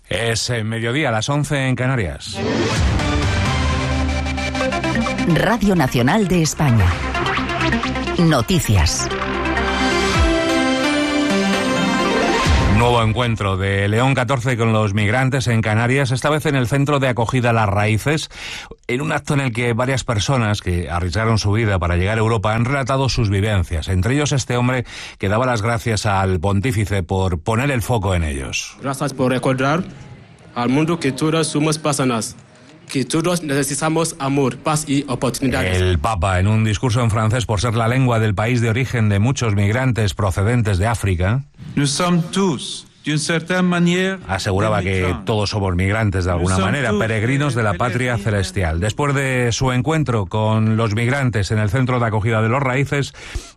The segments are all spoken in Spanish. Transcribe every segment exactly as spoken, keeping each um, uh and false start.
Es eh, mediodía, a las once en Canarias. Radio Nacional de España. Noticias. Nuevo encuentro de León catorce con los migrantes en Canarias, esta vez en el centro de acogida Las Raíces, en un acto en el que varias personas que arriesgaron su vida para llegar a Europa han relatado sus vivencias, entre ellos este hombre que daba las gracias al pontífice por poner el foco en ellos. Gracias por recordar al mundo que todos somos personas, que todos necesitamos amor, paz y oportunidades. El Papa, en un discurso en francés por ser la lengua del país de origen de muchos migrantes procedentes de África, Nous sommes tous, d'une certaine manière, aseguraba que todos somos migrantes de alguna manera, peregrinos de la patria celestial. Después de su encuentro con los migrantes en el centro de acogida de Los Raíces,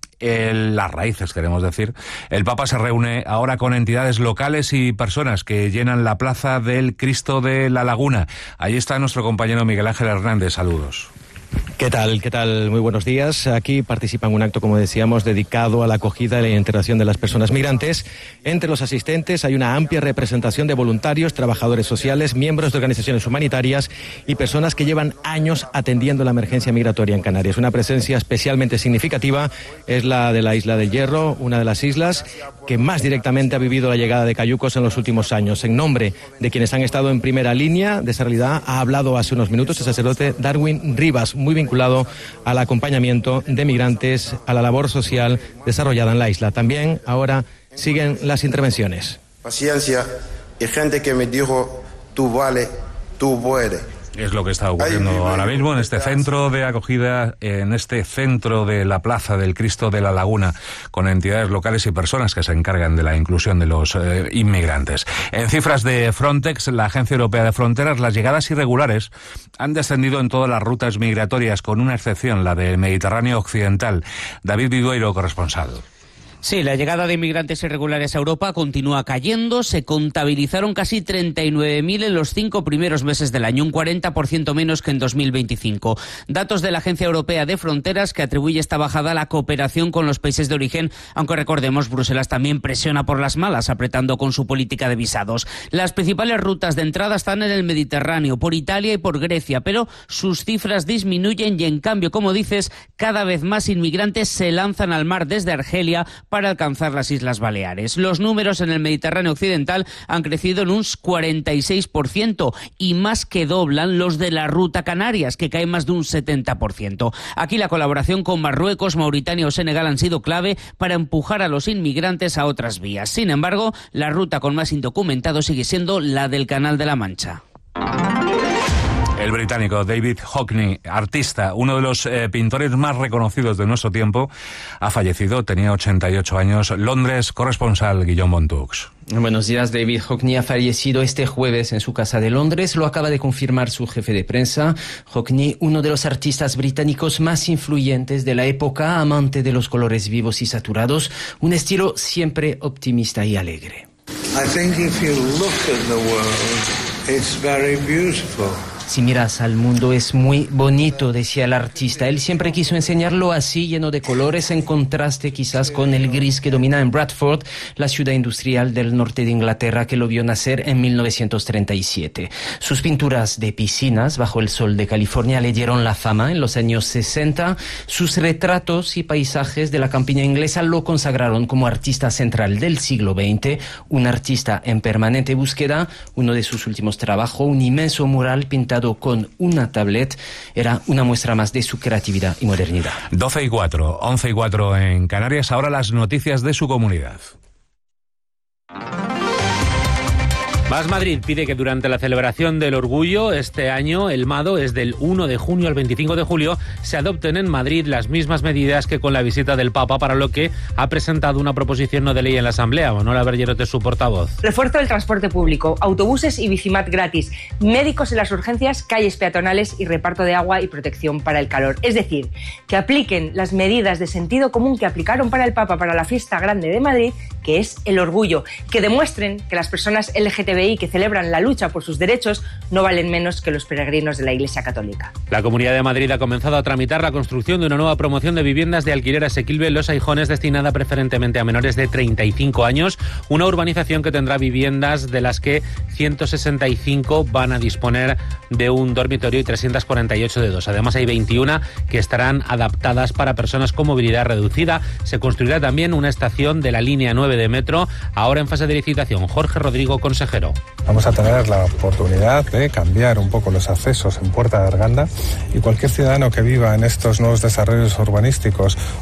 El, las raíces, queremos decir, el Papa se reúne ahora con entidades locales y personas que llenan la plaza del Cristo de la Laguna. Allí está nuestro compañero Miguel Ángel Hernández. Saludos. ¿Qué tal? ¿Qué tal? Muy buenos días. Aquí participan en un acto, como decíamos, dedicado a la acogida y la integración de las personas migrantes. Entre los asistentes hay una amplia representación de voluntarios, trabajadores sociales, miembros de organizaciones humanitarias y personas que llevan años atendiendo la emergencia migratoria en Canarias. Una presencia especialmente significativa es la de la Isla del Hierro, una de las islas que más directamente ha vivido la llegada de cayucos en los últimos años. En nombre de quienes han estado en primera línea de esa realidad, ha hablado hace unos minutos el sacerdote Darwin Rivas, muy vinculado al acompañamiento de migrantes, a la labor social desarrollada en la isla. También ahora siguen las intervenciones. Paciencia y gente que me dijo, tú vale, tú puedes. Es lo que está ocurriendo ahora mismo en este centro de acogida, en este centro de la Plaza del Cristo de la Laguna, con entidades locales y personas que se encargan de la inclusión de los eh, inmigrantes. En cifras de Frontex, la Agencia Europea de Fronteras, las llegadas irregulares han descendido en todas las rutas migratorias, con una excepción, la del Mediterráneo Occidental. David Vidueiro, corresponsal. Sí, la llegada de inmigrantes irregulares a Europa continúa cayendo. Se contabilizaron casi treinta y nueve mil en los cinco primeros meses del año, un cuarenta por ciento menos que en dos mil veinticinco. Datos de la Agencia Europea de Fronteras, que atribuye esta bajada a la cooperación con los países de origen, aunque recordemos, Bruselas también presiona por las malas, apretando con su política de visados. Las principales rutas de entrada están en el Mediterráneo, por Italia y por Grecia, pero sus cifras disminuyen y, en cambio, como dices, cada vez más inmigrantes se lanzan al mar desde Argelia para alcanzar las Islas Baleares. Los números en el Mediterráneo Occidental han crecido en un cuarenta y seis por ciento y más que doblan los de la ruta Canarias, que caen más de un setenta por ciento. Aquí la colaboración con Marruecos, Mauritania o Senegal han sido clave para empujar a los inmigrantes a otras vías. Sin embargo, la ruta con más indocumentados sigue siendo la del Canal de la Mancha. El británico David Hockney, artista, uno de los eh, pintores más reconocidos de nuestro tiempo, ha fallecido, tenía ochenta y ocho años. Londres, corresponsal Guillaume Montux. Buenos días. David Hockney ha fallecido este jueves en su casa de Londres. Lo acaba de confirmar su jefe de prensa. Hockney, uno de los artistas británicos más influyentes de la época, amante de los colores vivos y saturados, un estilo siempre optimista y alegre. I think if you look at the world, it's very beautiful. Si miras al mundo es muy bonito, decía el artista. Él siempre quiso enseñarlo así, lleno de colores, en contraste quizás con el gris que domina en Bradford, la ciudad industrial del norte de Inglaterra que lo vio nacer en mil novecientos treinta y siete. Sus pinturas de piscinas bajo el sol de California le dieron la fama en los años sesenta. Sus retratos y paisajes de la campiña inglesa lo consagraron como artista central del siglo veinte, un artista en permanente búsqueda. Uno de sus últimos trabajos, un inmenso mural pintado con una tablet, era una muestra más de su creatividad y modernidad. doce y cuatro, once y cuatro en Canarias. Ahora las noticias de su comunidad. Más Madrid pide que durante la celebración del Orgullo este año, el Mado es del uno de junio al veinticinco de julio, se adopten en Madrid las mismas medidas que con la visita del Papa, para lo que ha presentado una proposición no de ley en la Asamblea. Manuela Bergerote, su portavoz. Refuerzo del transporte público, autobuses y bicimat gratis, médicos en las urgencias, calles peatonales y reparto de agua y protección para el calor. Es decir, que apliquen las medidas de sentido común que aplicaron para el Papa para la fiesta grande de Madrid, que es el Orgullo, que demuestren que las personas L G T B G I que celebran la lucha por sus derechos no valen menos que los peregrinos de la Iglesia Católica. La Comunidad de Madrid ha comenzado a tramitar la construcción de una nueva promoción de viviendas de alquiler asequible en Los Aijones, destinada preferentemente a menores de treinta y cinco años, una urbanización que tendrá viviendas de las que ciento sesenta y cinco van a disponer de un dormitorio y trescientas cuarenta y ocho de dos. Además, hay veintiuna que estarán adaptadas para personas con movilidad reducida. Se construirá también una estación de la línea nueve de metro, ahora en fase de licitación. Jorge Rodrigo, consejero. Vamos a tener la oportunidad de cambiar un poco los accesos en Puerta de Arganda, y cualquier ciudadano que viva en estos nuevos desarrollos urbanísticos